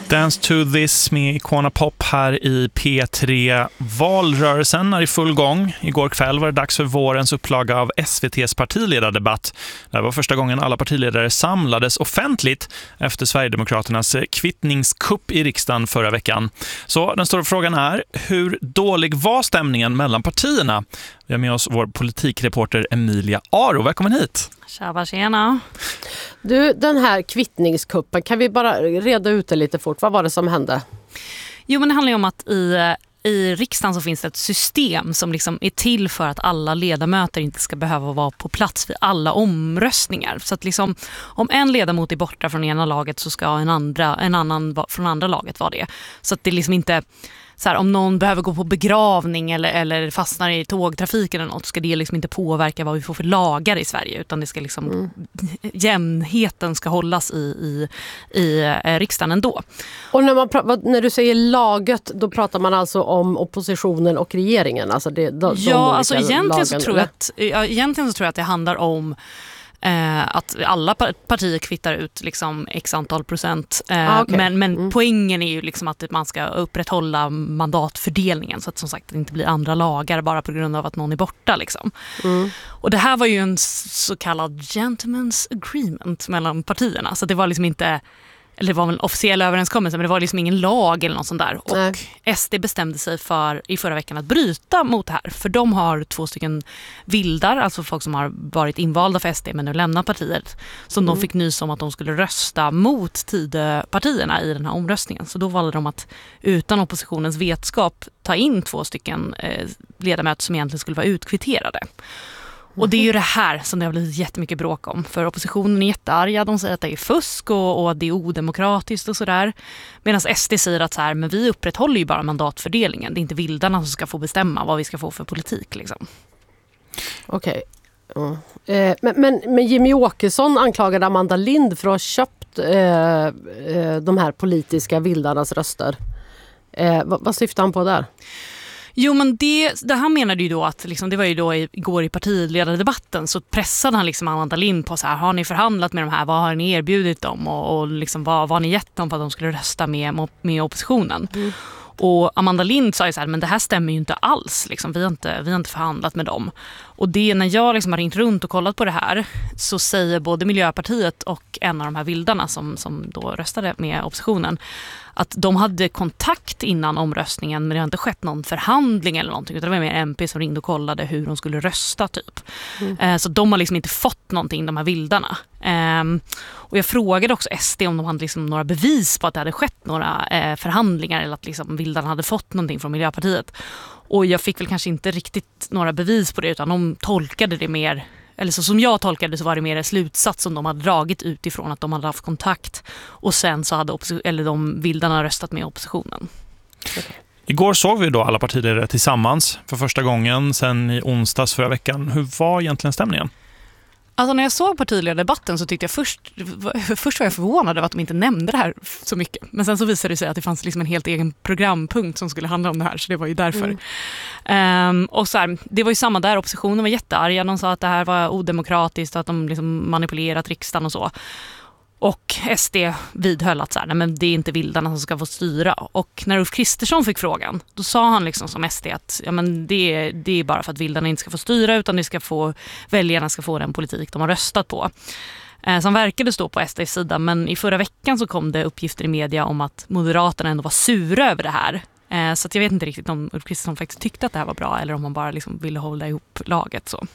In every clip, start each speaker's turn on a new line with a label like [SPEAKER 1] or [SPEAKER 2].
[SPEAKER 1] Dance to this med Icona Pop här i P3. Valrörelsen är i full gång. Igår kväll var det dags för vårens upplaga av SVT:s partiledardebatt. Det var första gången alla partiledare samlades offentligt efter Sverigedemokraternas kvittningskupp i riksdagen förra veckan. Så den stora frågan är, hur dålig var stämningen mellan partierna? Vi har med oss vår politikreporter Emilia Aro. Välkommen hit!
[SPEAKER 2] Tjena.
[SPEAKER 3] Du, den här kvittningskuppen, kan vi bara reda ut det lite fort? Vad var det som hände?
[SPEAKER 2] Jo, men det handlar ju om att i riksdagen så finns det ett system som liksom är till för att alla ledamöter inte ska behöva vara på plats vid alla omröstningar. Så att liksom, om en ledamot är borta från ena laget så ska en annan från andra laget vara det. Så att det liksom inte... Så här, om någon behöver gå på begravning eller fastnar i tågtrafiken eller något, ska det liksom inte påverka vad vi får för lagar i Sverige, utan det ska liksom jämnheten ska hållas i riksdagen ändå. Och
[SPEAKER 3] när du säger laget, då pratar man alltså om oppositionen och regeringen, alltså
[SPEAKER 2] alltså egentligen så tror jag att det handlar om att alla partier kvittar ut liksom x antal procent. Men poängen är ju liksom att man ska upprätthålla mandatfördelningen, så att som sagt det inte blir andra lagar bara på grund av att någon är borta liksom. Och det här var ju en så kallad gentleman's agreement mellan partierna, så det var liksom inte, eller det var en officiell överenskommelse, men det var liksom ingen lag eller något sånt där. Och SD bestämde sig i förra veckan att bryta mot det här. För de har 2 stycken vildar, alltså folk som har varit invalda för SD men nu lämnar partiet, som de fick nys om att de skulle rösta mot Tidöpartierna i den här omröstningen. Så då valde de att utan oppositionens vetskap ta in 2 stycken ledamöter som egentligen skulle vara utkvitterade. Och det är ju det här som det har blivit jättemycket bråk om. För oppositionen är jättearga. De säger att det är fusk och det är odemokratiskt och sådär. Medan SD säger att så här, men vi upprätthåller ju bara mandatfördelningen. Det är inte vildarna som ska få bestämma vad vi ska få för politik. Liksom.
[SPEAKER 3] Okej. Men Jimmy Åkesson anklagade Amanda Lind för att ha köpt de här politiska vildarnas röster. Vad syftar han på där?
[SPEAKER 2] Jo, men det här menade ju då att liksom, det var ju då igår i partiledardebatten så pressade han liksom Amanda Lind på så här, har ni förhandlat med de här, vad har ni erbjudit dem och liksom, vad har ni gett dem för att de skulle rösta med oppositionen? Och Amanda Lind sa ju så här, men det här stämmer ju inte alls. Liksom. Vi har inte förhandlat med dem. Och det, när jag liksom har ringt runt och kollat på det här, så säger både Miljöpartiet och en av de här vildarna som då röstade med oppositionen att de hade kontakt innan omröstningen, men det har inte skett någon förhandling eller någonting, utan det var mer MP som ringde och kollade hur de skulle rösta typ. Så de har liksom inte fått någonting, de här vildarna. Och jag frågade också SD om de hade liksom några bevis på att det hade skett några förhandlingar eller att liksom vildarna hade fått någonting från Miljöpartiet. Och jag fick väl kanske inte riktigt några bevis på det, utan de tolkade det mer, eller så som jag tolkade så var det mer en slutsats som de hade dragit utifrån att de hade haft kontakt och sen så hade de vildarna röstat med oppositionen.
[SPEAKER 1] Igår såg vi då alla partiledare tillsammans för första gången sedan i onsdags förra veckan. Hur var egentligen stämningen?
[SPEAKER 2] Alltså när jag såg partiledardebatten så tyckte jag först var jag förvånad över att de inte nämnde det här så mycket. Men sen så visade det sig att det fanns liksom en helt egen programpunkt som skulle handla om det här, så det var ju därför. Och så här, det var ju samma där, oppositionen var jättearga. De sa att det här var odemokratiskt och att de liksom manipulerat riksdagen och så. Och SD vidhöll att så här, nej, men det är inte vildarna som ska få styra. Och när Ulf Kristersson fick frågan, då sa han liksom som SD att ja, men det är bara för att vildarna inte ska få styra, utan väljarna ska få den politik de har röstat på. Som verkade stå på SDs sida, men i förra veckan så kom det uppgifter i media om att Moderaterna ändå var sura över det här. Så att jag vet inte riktigt om Ulf Kristersson faktiskt tyckte att det här var bra eller om han bara liksom ville hålla ihop laget så.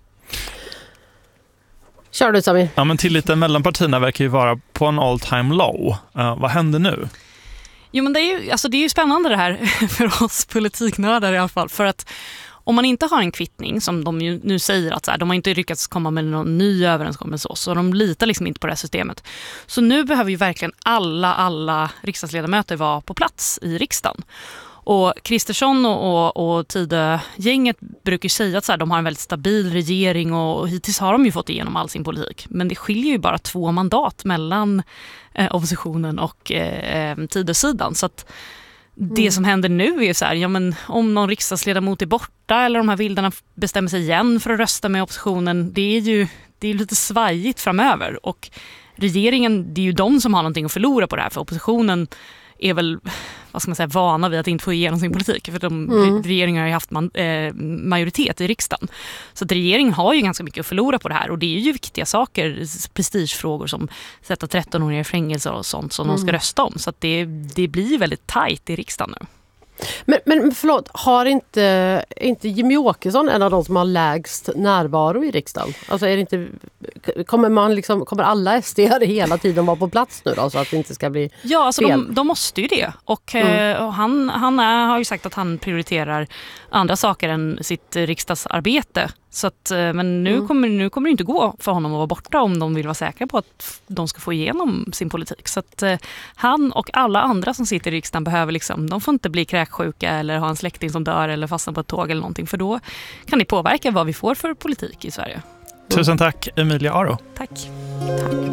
[SPEAKER 3] Kör du, Samir.
[SPEAKER 1] Ja, men tilliten mellan partierna verkar ju vara på en all time low. Vad händer nu?
[SPEAKER 2] Jo, men det är ju spännande det här för oss politiknördar i alla fall. För att om man inte har en kvittning, som de ju nu säger att så här, de har inte lyckats komma med någon ny överenskommelse så de litar liksom inte på det här systemet. Så nu behöver ju verkligen alla riksdagsledamöter vara på plats i riksdagen. Och Kristersson och Tidö-gänget brukar ju säga att så här, de har en väldigt stabil regering och hittills har de ju fått igenom all sin politik. Men det skiljer ju bara 2 mandat mellan oppositionen och Tidö-sidan. Så att det som händer nu är så här, ja, men om någon riksdagsledamot är borta eller de här vildarna bestämmer sig igen för att rösta med oppositionen, det är lite svajigt framöver. Och regeringen, det är ju de som har någonting att förlora på det här, för oppositionen är väl, vad ska man säga, vana vid att inte få igenom sin politik, för regeringen har ju haft majoritet i riksdagen. Så att regeringen har ju ganska mycket att förlora på det här, och det är ju viktiga saker, prestigefrågor som sätta 13-åringar i fängelse och sånt som de ska rösta om. Så att det blir väldigt tajt i riksdagen nu.
[SPEAKER 3] Men förlåt, har inte Jimmie Åkesson en av de som har lägst närvaro i riksdagen? Alltså är det inte, kommer alla SD:are hela tiden vara på plats nu då, så att det inte ska bli
[SPEAKER 2] Ja, alltså
[SPEAKER 3] fel?
[SPEAKER 2] de måste ju det. Och han har ju sagt att han prioriterar andra saker än sitt riksdagsarbete. Så att, men nu kommer det inte gå för honom att vara borta om de vill vara säkra på att de ska få igenom sin politik. Så att han och alla andra som sitter i riksdagen behöver de får inte bli kräksjuka eller ha en släkting som dör eller fastna på ett tåg eller någonting, för då kan det påverka vad vi får för politik i Sverige.
[SPEAKER 1] Tusen tack, Emilia Aro.
[SPEAKER 2] Tack.